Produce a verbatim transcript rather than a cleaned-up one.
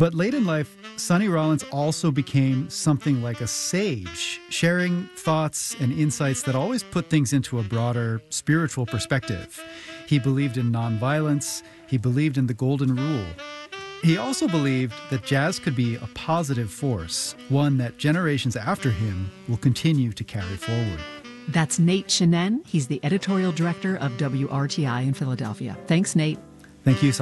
But late in life, Sonny Rollins also became something like a sage, sharing thoughts and insights that always put things into a broader spiritual perspective. He believed in nonviolence. He believed in the golden rule. He also believed that jazz could be a positive force, one that generations after him will continue to carry forward. That's Nate Chinen. He's the editorial director of W R T I in Philadelphia. Thanks, Nate. Thank you,